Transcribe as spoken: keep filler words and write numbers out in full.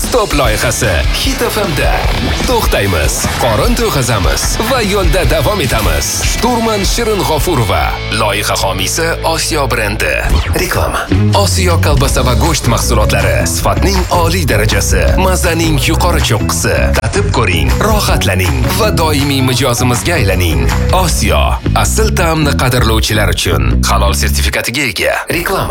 Stop loyihasi Hit F M'da. To'xtaymiz, qorin to'g'azamiz va yo'lda davom etamiz. Shturman Shirin G'ofurova, loyiha homiysi Osiyo brendi. Reklama. Osiyo kolbasa va go'sht mahsulotlari, sifatning oliy darajasi, mazaning yuqori cho'qqisi. Tatib ko'ring, rohatlaning va doimiy mijozimizga aylaning. Osiyo asl ta'mni qadrlovchilar uchun halol sertifikatiga ega. Reklama.